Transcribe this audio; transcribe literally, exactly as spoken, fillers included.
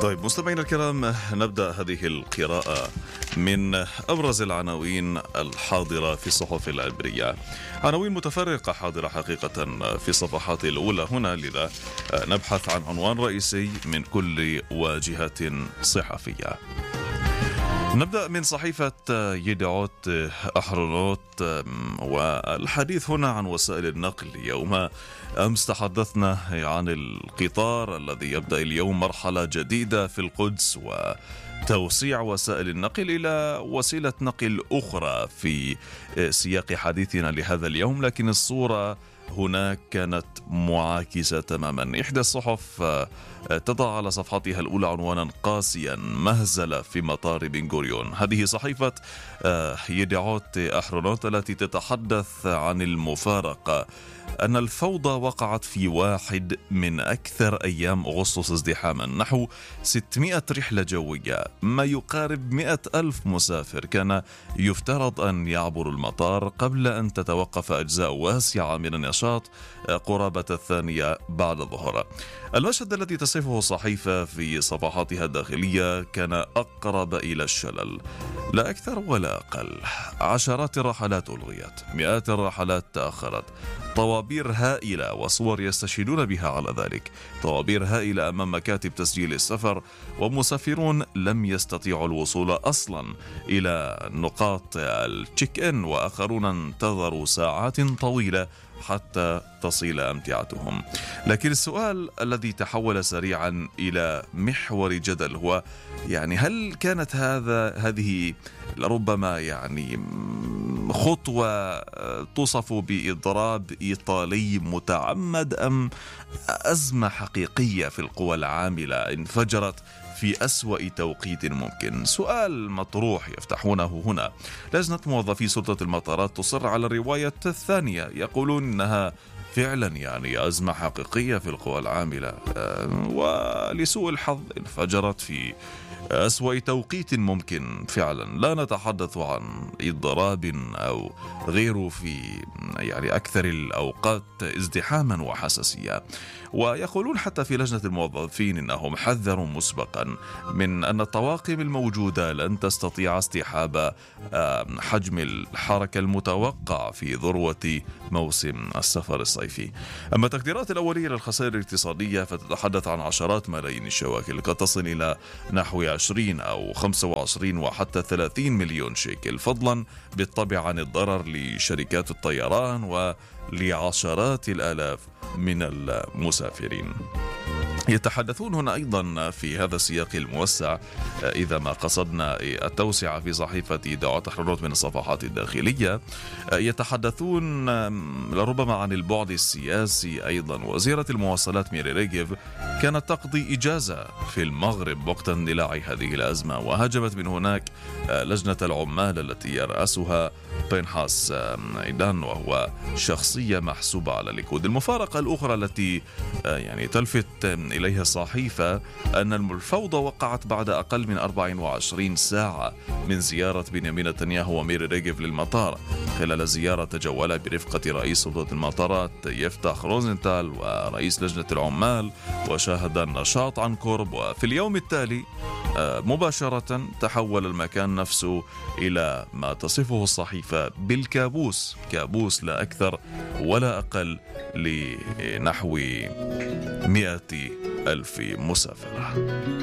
طيب مستمعينا الكرام، نبدأ هذه القراءة من أبرز العناوين الحاضرة في الصحف العبرية. عناوين متفرقة حاضرة حقيقة في الصفحات الأولى هنا، لذا نبحث عن عنوان رئيسي من كل واجهة صحفية. نبدأ من صحيفة يدعوت أحرونوت، والحديث هنا عن وسائل النقل. يوم أمس تحدثنا عن القطار الذي يبدأ اليوم مرحلة جديدة في القدس وتوسيع وسائل النقل إلى وسيلة نقل أخرى في سياق حديثنا لهذا اليوم، لكن الصورة هناك كانت معاكسة تماما. إحدى الصحف تضع على صفحتها الأولى عنوانا قاسيا: مهزلة في مطار بن غوريون. هذه صحيفة يدعوت أحرونوت التي تتحدث عن المفارقة، أن الفوضى وقعت في واحد من أكثر أيام أغسطس ازدحاما. نحو ستمائة رحلة جوية، ما يقارب مئة ألف مسافر كان يفترض أن يعبروا المطار قبل أن تتوقف أجزاء واسعة من النشاط قرابة الثانية بعد الظهر. المشهد الذي تصفه الصحيفة في صفحاتها الداخلية كان أقرب إلى الشلل، لا أكثر ولا أقل. عشرات الرحلات ألغيت، مئات الرحلات تأخرت، طوابير هائلة وصور يستشهدون بها على ذلك، طوابير هائلة أمام مكاتب تسجيل السفر، ومسافرون لم يستطيعوا الوصول أصلا إلى نقاط التشيك إن، وآخرون انتظروا ساعات طويلة حتى تصل أمتعتهم. لكن السؤال الذي تحول سريعا إلى محور جدل هو يعني هل كانت هذا هذه لربما يعني خطوة توصف بإضراب إيطالي متعمد، أم أزمة حقيقية في القوى العاملة انفجرت في أسوأ توقيت ممكن؟ سؤال مطروح يفتحونه هنا. لجنة موظفي سلطة المطارات تصر على الرواية الثانية، يقولون إنها فعلا يعني أزمة حقيقية في القوى العاملة، ولسوء الحظ انفجرت في أسوأ توقيت ممكن. فعلا لا نتحدث عن إضراب أو غيره في يعني أكثر الأوقات ازدحاما وحساسية. ويقولون حتى في لجنة الموظفين إنهم حذروا مسبقا من أن الطواقم الموجودة لن تستطيع استيعاب حجم الحركة المتوقع في ذروة موسم السفر الصيفي. أما التقديرات الأولية للخسائر الاقتصادية فتتحدث عن عشرات ملايين الشواكل، قد تصل إلى نحو عشرين أو خمسة وعشرين وحتى ثلاثين مليون شيكل، فضلا بالطبع عن الضرر لشركات الطيران ولعشرات الآلاف من المسافرين. يتحدثون هنا أيضا في هذا السياق الموسع، إذا ما قصدنا التوسعة في صحيفة دعوات أحرونوت من الصفحات الداخلية، يتحدثون لربما عن البعد السياسي أيضا. وزيرة المواصلات ميري ريغيف كانت تقضي إجازة في المغرب وقت اندلاع هذه الأزمة، وهاجمت من هناك لجنة العمال التي يرأسها بينحاس عيدان، وهو شخصية محسوبة على الليكود. المفارقة الأخرى التي يعني تلفت إليها الصحيفة أن الفوضى وقعت بعد أقل من أربع وعشرين ساعة من زيارة بنيامين نتنياهو وميري ريغيف للمطار. خلال زيارة تجول برفقة رئيس سلطة المطارات يفتح روزنتال ورئيس لجنة العمال، وشاهد النشاط عن قرب. وفي اليوم التالي مباشرة تحول المكان نفسه إلى ما تصفه الصحيفة بالكابوس، كابوس لا أكثر ولا أقل، لنحو مئة ألف مسافر.